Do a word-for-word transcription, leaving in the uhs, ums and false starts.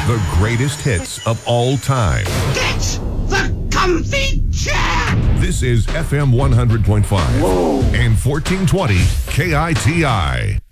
The greatest hits of all time. Get the comfy chair! This is F M one hundred point five. Whoa. And fourteen twenty K I T I.